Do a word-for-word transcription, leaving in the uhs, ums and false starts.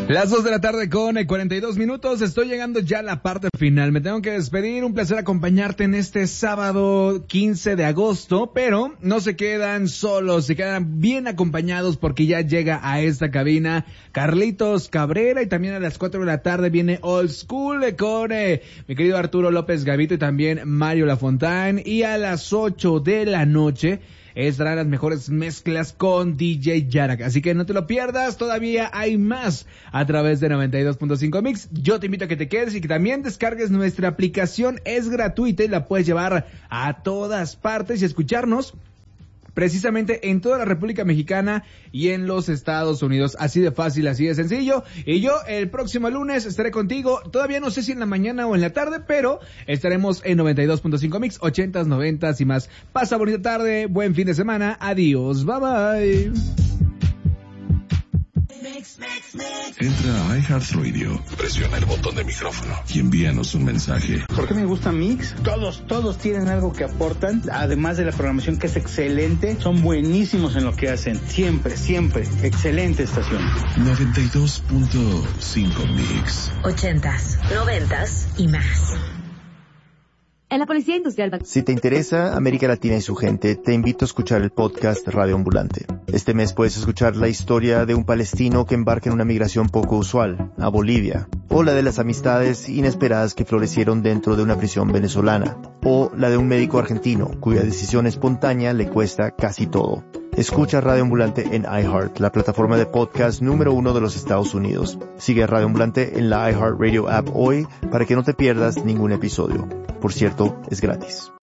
Las dos de la tarde con cuarenta y dos minutos, estoy llegando ya a la parte final, me tengo que despedir, un placer acompañarte en este sábado quince de agosto, pero no se quedan solos, se quedan bien acompañados porque ya llega a esta cabina Carlitos Cabrera y también a las cuatro de la tarde viene Old School con eh, mi querido Arturo López Gavito y también Mario Lafontaine, y a las ocho de la noche estarán las mejores mezclas con D J Yarak. Así que no te lo pierdas, todavía hay más a través de noventa y dos punto cinco Mix. Yo te invito a que te quedes y que también descargues nuestra aplicación. Es gratuita y la puedes llevar a todas partes y escucharnos precisamente en toda la República Mexicana y en los Estados Unidos. Así de fácil, así de sencillo. Y yo el próximo lunes estaré contigo, todavía no sé si en la mañana o en la tarde, pero estaremos en noventa y dos punto cinco Mix, ochentas, noventas y más. Pasa bonita tarde, buen fin de semana, adiós, bye bye. Entra a iHeartRadio, presiona el botón de micrófono y envíanos un mensaje. ¿Por qué me gusta Mix? Todos, todos tienen algo que aportan, además de la programación que es excelente, son buenísimos en lo que hacen, siempre, siempre, excelente estación. noventa y dos punto cinco Mix. Ochentas, noventas y más. En la Policía Industrial. Si te interesa América Latina y su gente, te invito a escuchar el podcast Radio Ambulante. Este mes puedes escuchar la historia de un palestino que embarca en una migración poco usual, a Bolivia, o la de las amistades inesperadas que florecieron dentro de una prisión venezolana, o la de un médico argentino cuya decisión espontánea le cuesta casi todo. Escucha Radio Ambulante en iHeart, la plataforma de podcast número uno de los Estados Unidos. Sigue a Radio Ambulante en la iHeartRadio app hoy para que no te pierdas ningún episodio. Por cierto, es gratis.